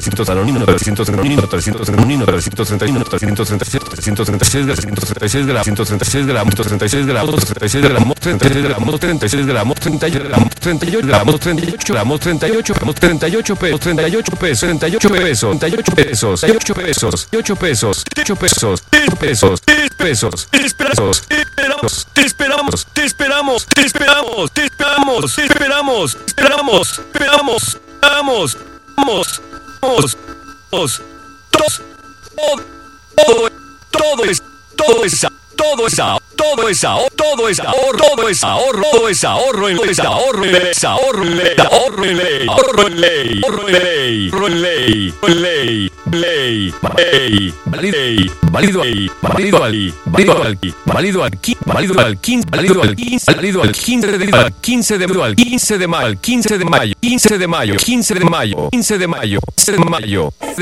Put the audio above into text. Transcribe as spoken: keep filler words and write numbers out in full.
trescientos anónimo, trescientos anónimo, trescientos anónimo, trescientos treinta y uno, trescientos treinta y siete, trescientos treinta y seis, trescientos treinta y seis gramos, ciento treinta y seis gramos, treinta y seis gramos, treinta y seis gramos, treinta y seis gramos, treinta y seis gramos, treinta y ocho gramos, treinta y ocho gramos, treinta y ocho gramos, treinta y ocho gramos, treinta y ocho pesos, treinta y ocho pesos, treinta y ocho pesos, treinta y ocho pesos, ocho pesos, ocho pesos, ocho pesos, pesos, pesos, pesos, esperamos, te esperamos, te esperamos, te esperamos, te esperamos, te esperamos, esperamos, esperamos, esperamos, vamos, vamos, vamos, todos, todo, todo es, todo es, todo es, todo es ahorro, todo es ahorro, todo es ahorro, todo es ahorro en ley, ahorro en ley, ahorro en ley, ahorro en ley, ahorro en ley, ahorro en ley, ahorro en ley, ley, ley, ley, válido, válido, válido al, válido al, válido al, válido al quince, válido al quince, válido al quince de al quince de al quince de mayo, quince de mayo, quince de mayo, quince de mayo, quince de mayo, quince de mayo.